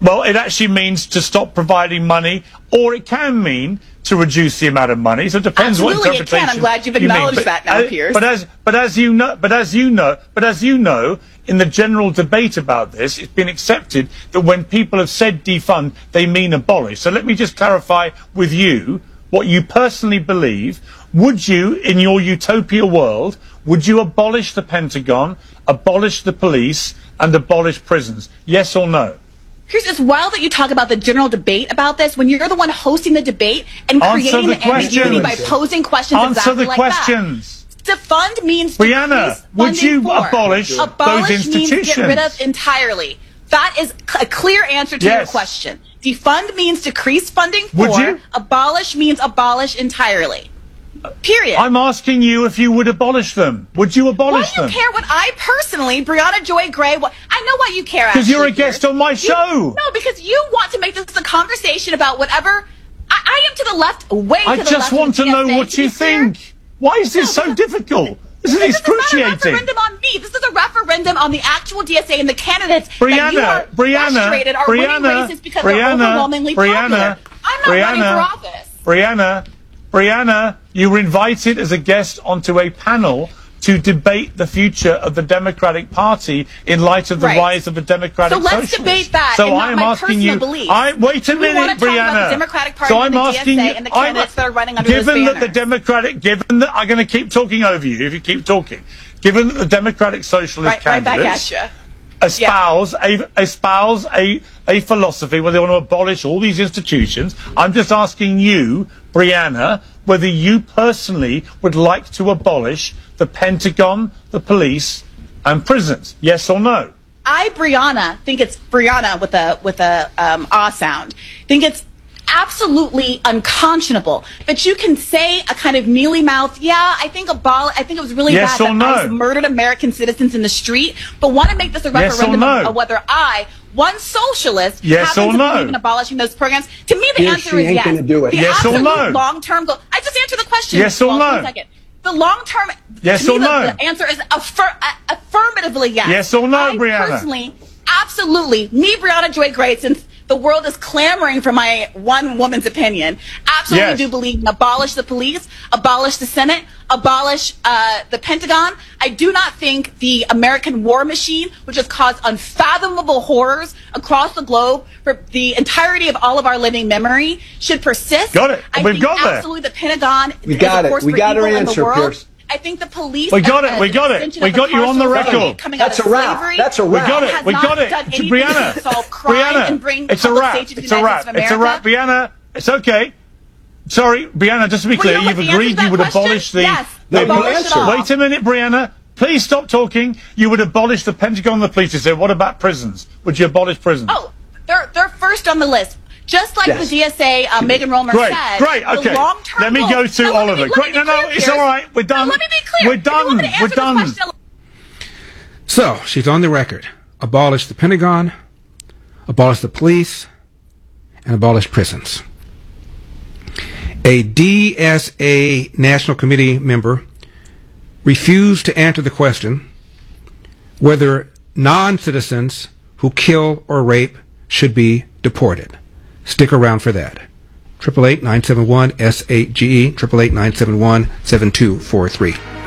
Well, it actually means to stop providing money, or it can mean to reduce the amount of money. So it depends what interpretation. Absolutely, it can. I'm glad you've acknowledged that now, Piers. But as you know, in the general debate about this, it's been accepted that when people have said defund, they mean abolish. So let me just clarify with you what you personally believe. Would you, in your utopia world, would you abolish the Pentagon, abolish the police, and abolish prisons? Yes or no? Here's it's wild that you talk about the general debate about this when you're the one hosting the debate and creating the ambiguity by posing questions exactly like that. Answer the questions. Defund means Brianna, would you abolish those institutions? Means get rid of entirely. That is a clear answer to your question. Defund means decrease funding for. Would you? Abolish means abolish entirely. Period. I'm asking you if you would abolish them. Would you abolish them? Why do you care what I personally, Brianna Joy Gray, I know why you care, because you're a guest on my show. No, because you want to make this a conversation about whatever. I am to the left, way to the left. I just want to know what you think. Why is this so difficult? This is excruciating. This is not a referendum on me. This is a referendum on the actual DSA and the candidates Brianna, that you are frustrated are winning races because they're overwhelmingly popular. I'm not running for office. Brianna, you were invited as a guest onto a panel to debate the future of the Democratic Party in light of the rise of the Democratic Socialists. So let's debate that. So and not I'm my asking you. Beliefs. Wait a minute, Brianna. The Democratic Party and the DSA and the candidates that are running under this banner. Given that I'm going to keep talking over you if you keep talking. Given that the Democratic Socialist candidates espouse a philosophy where they want to abolish all these institutions, I'm just asking you, Brianna, whether you personally would like to abolish the Pentagon, the police, and prisons. Yes or no? I, Brianna, think it's Brianna with a ah sound. Think it's absolutely unconscionable that you can say a kind of mealy mouth, I think it was really bad that ICE murdered American citizens in the street, but want to make this a referendum of whether one socialist happens to believe in abolishing those programs. To me, the answer is yes. Do it. Yes or no? Long-term goal. I just answered the question. Yes or no? The long-term. Yes or no? The answer is affirmatively yes. Yes or no, Brianna? Personally, absolutely. Me, Brianna Joy Gray, since the world is clamoring for my one woman's opinion, absolutely do believe in abolish the police, abolish the Senate, abolish the Pentagon. I do not think the American war machine, which has caused unfathomable horrors across the globe for the entirety of all of our living memory, should persist. Got it. We've got there. Absolutely, the Pentagon is a force for evil in the world. Pierce. I think the police. We got it. We got you on the record. That's a wrap. That's a wrap. We got it. Brianna. It's a wrap. It's a wrap. It's a wrap. Brianna, it's okay. Sorry, Brianna, just to be clear, you've agreed you would abolish the... Yes, abolish it all. Wait a minute, Brianna. Please stop talking. You would abolish the Pentagon and the police. You said, what about prisons? Would you abolish prisons? Oh, they're first on the list. Just like the DSA, Megan Romer said. Great, okay. Let me go to all of it. Great, no, it's all right. We're done. Let me be clear. We're done. So, she's on the record. Abolish the Pentagon, abolish the police, and abolish prisons. A DSA National Committee member refused to answer the question whether non-citizens who kill or rape should be deported. Stick around for that. 888-971-SAGE, 888-971-7243.